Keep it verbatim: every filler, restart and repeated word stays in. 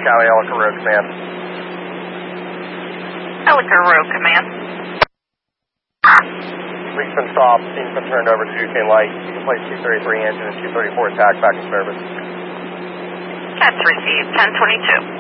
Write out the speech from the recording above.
Cali, Ellicott Road Command. Ellicott Road Command. Leak's been stopped, scene's been turned over to Duquesne Light. You can place two thirty-three engine and two thirty-four attack back in service. That's received, ten twenty-two.